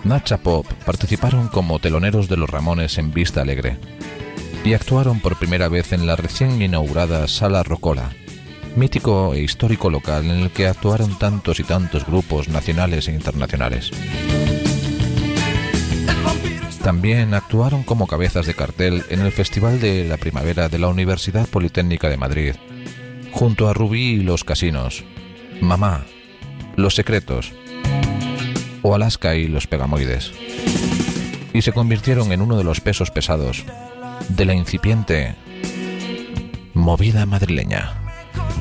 Nacha Pop participaron como teloneros de los Ramones en Vista Alegre y actuaron por primera vez en la recién inaugurada Sala Rocola, mítico e histórico local en el que actuaron tantos y tantos grupos nacionales e internacionales. También actuaron como cabezas de cartel en el Festival de la Primavera de la Universidad Politécnica de Madrid, junto a Rubí y los Casinos, Mamá, Los Secretos o Alaska y los Pegamoides, y se convirtieron en uno de los pesos pesados de la incipiente movida madrileña.